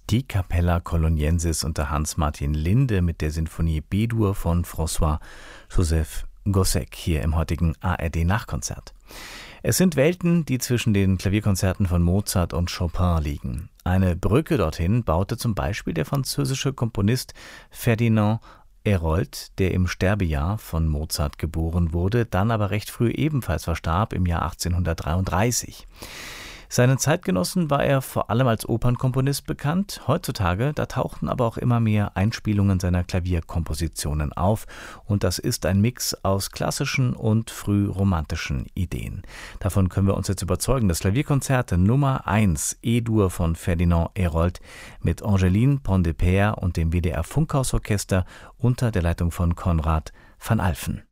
Die Capella Coloniensis unter Hans-Martin Linde mit der Sinfonie B-Dur von François-Joseph Gossec hier im heutigen ARD-Nachkonzert. Es sind Welten, die zwischen den Klavierkonzerten von Mozart und Chopin liegen. Eine Brücke dorthin baute zum Beispiel der französische Komponist Ferdinand Hérold, der im Sterbejahr von Mozart geboren wurde, dann aber recht früh ebenfalls verstarb im Jahr 1833. Seinen Zeitgenossen war er vor allem als Opernkomponist bekannt. Heutzutage, da tauchten aber auch immer mehr Einspielungen seiner Klavierkompositionen auf. Und das ist ein Mix aus klassischen und frühromantischen Ideen. Davon können wir uns jetzt überzeugen. Das Klavierkonzert Nummer 1 E-Dur von Ferdinand Hérold mit Angeline Pont-de-Père und dem WDR Funkhausorchester unter der Leitung von Konrad van Alphen.